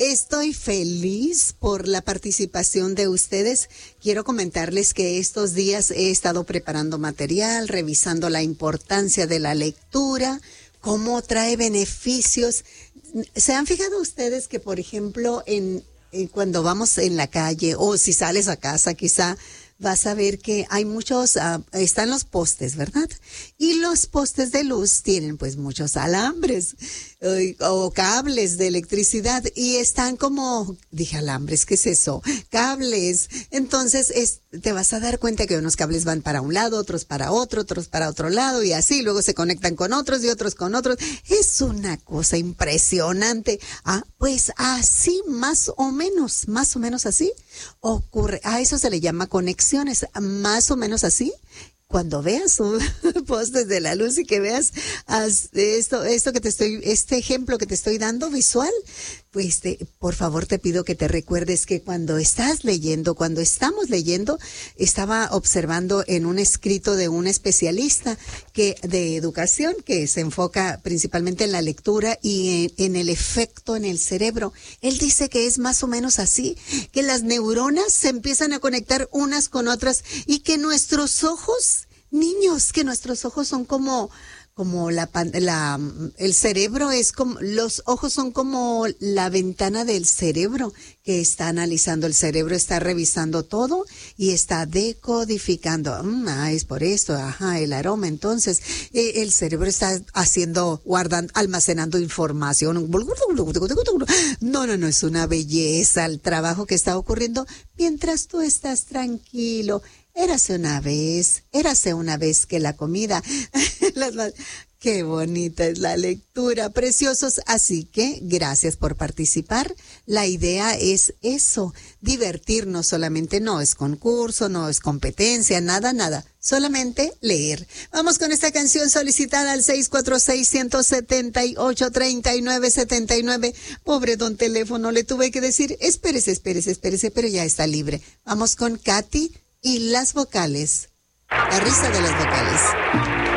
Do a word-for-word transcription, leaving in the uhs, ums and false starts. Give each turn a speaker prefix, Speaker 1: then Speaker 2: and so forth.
Speaker 1: Estoy feliz por la participación de ustedes. Quiero comentarles que estos días he estado preparando material, revisando la importancia de la lectura, cómo trae beneficios. ¿Se han fijado ustedes que, por ejemplo, en, en cuando vamos en la calle o si sales a casa, quizá vas a ver que hay muchos, uh, están los postes, ¿verdad? Y los postes de luz tienen pues muchos alambres uh, o cables de electricidad y están como, dije alambres, ¿qué es eso? Cables. Entonces es, te vas a dar cuenta que unos cables van para un lado, otros para otro, otros para otro lado y así, luego se conectan con otros y otros con otros. Es una cosa impresionante. Ah, pues así más o menos, más o menos así ocurre. A eso se le llama conexión. Más o menos así, cuando veas un postes de la luz y que veas esto, esto que te estoy, este ejemplo que te estoy dando visual, pues te, por favor te pido que te recuerdes que cuando estás leyendo, cuando estamos leyendo, estaba observando en un escrito de un especialista que de educación que se enfoca principalmente en la lectura y en, en el efecto en el cerebro. Él dice que es más o menos así, que las neuronas se empiezan a conectar unas con otras y que nuestros ojos, niños, que nuestros ojos son como como la, la, el cerebro es como, los ojos son como la ventana del cerebro que está analizando, el cerebro está revisando todo y está decodificando, mm, ah, es por esto, ajá, el aroma, entonces, eh, el cerebro está haciendo, guardando, almacenando información, no, no, no, es una belleza el trabajo que está ocurriendo mientras tú estás tranquilo. Érase una vez, érase una vez que la comida, las, qué bonita es la lectura, preciosos. Así que gracias por participar. La idea es eso, divertirnos solamente, no es concurso, no es competencia, nada, nada, solamente leer. Vamos con esta canción solicitada al seis cuatro seis, uno siete ocho, tres nueve siete nueve. Pobre don teléfono, le tuve que decir, espérese, espérese, espérese, pero ya está libre. Vamos con Katy y las vocales, la risa de las vocales.